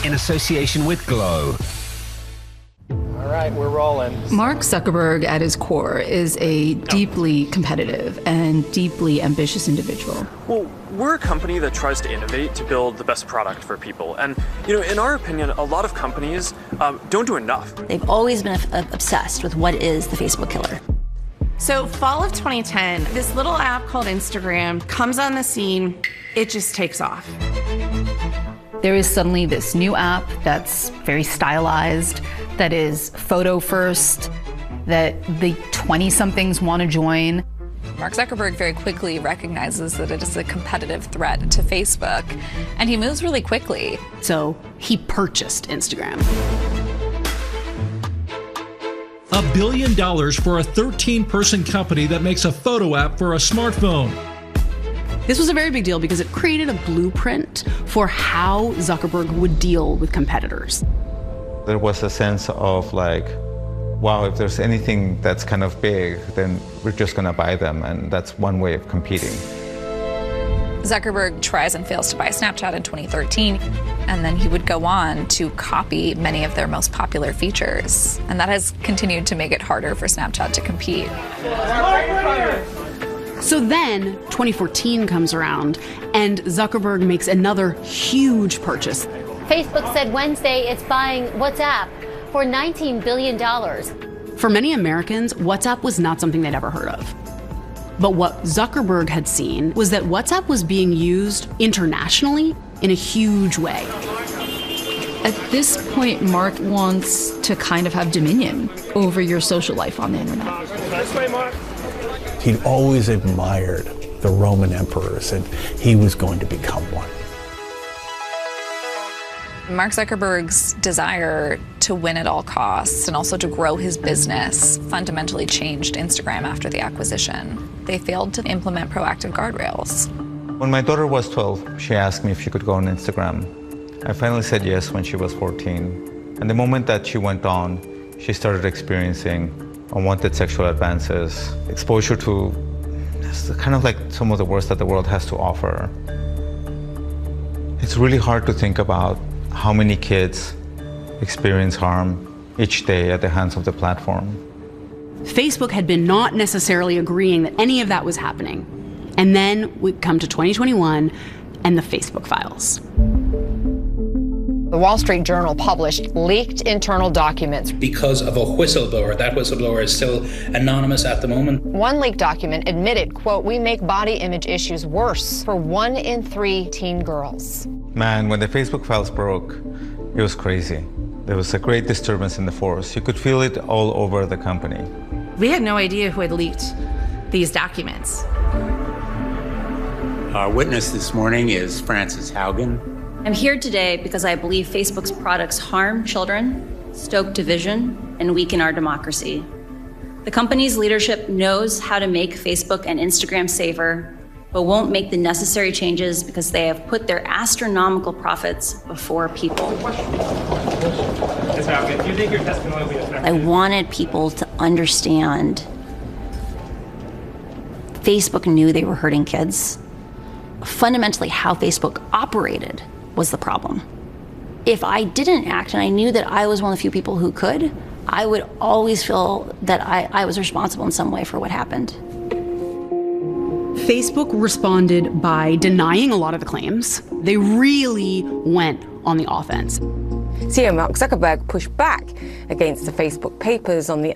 in association with Glow. All right, we're rolling. Mark Zuckerberg, at his core, is a deeply competitive and deeply ambitious individual. Well, we're a company that tries to innovate to build the best product for people. And, in our opinion, a lot of companies don't do enough. They've always been obsessed with what is the Facebook killer. So fall of 2010, this little app called Instagram comes on the scene. It just takes off. There is suddenly this new app that's very stylized, that is photo first, that the 20-somethings want to join. Mark Zuckerberg very quickly recognizes that it is a competitive threat to Facebook, and he moves really quickly. So he purchased Instagram. $1 billion for a 13-person company that makes a photo app for a smartphone. This was a very big deal because it created a blueprint for how Zuckerberg would deal with competitors. There was a sense of wow, if there's anything that's kind of big, then we're just going to buy them, and that's one way of competing. Zuckerberg tries and fails to buy Snapchat in 2013, and then he would go on to copy many of their most popular features. And that has continued to make it harder for Snapchat to compete. So then 2014 comes around, and Zuckerberg makes another huge purchase. Facebook said Wednesday it's buying WhatsApp for $19 billion. For many Americans, WhatsApp was not something they'd ever heard of. But what Zuckerberg had seen was that WhatsApp was being used internationally in a huge way. At this point, Mark wants to kind of have dominion over your social life on the internet. He'd always admired the Roman emperors, and he was going to become one. Mark Zuckerberg's desire to win at all costs and also to grow his business fundamentally changed Instagram after the acquisition. They failed to implement proactive guardrails. When my daughter was 12, she asked me if she could go on Instagram. I finally said yes when she was 14. And the moment that she went on, she started experiencing unwanted sexual advances, exposure to kind of like some of the worst that the world has to offer. It's really hard to think about how many kids experience harm each day at the hands of the platform. Facebook had been not necessarily agreeing that any of that was happening. And then we come to 2021 and the Facebook files. The Wall Street Journal published leaked internal documents. Because of a whistleblower. That whistleblower is still anonymous at the moment. One leaked document admitted, quote, "We make body image issues worse for 1 in 3 teen girls." Man, when the Facebook files broke, it was crazy. There was a great disturbance in the force. You could feel it all over the company. We had no idea who had leaked these documents. Our witness this morning is Frances Haugen. I'm here today because I believe Facebook's products harm children, stoke division, and weaken our democracy. The company's leadership knows how to make Facebook and Instagram safer, but won't make the necessary changes because they have put their astronomical profits before people. I wanted people to understand Facebook knew they were hurting kids. Fundamentally, how Facebook operated was the problem. If I didn't act and I knew that I was one of the few people who could, I would always feel that I was responsible in some way for what happened. Facebook responded by denying a lot of the claims. They really went on the offense. CEO Mark Zuckerberg pushed back against the Facebook papers on the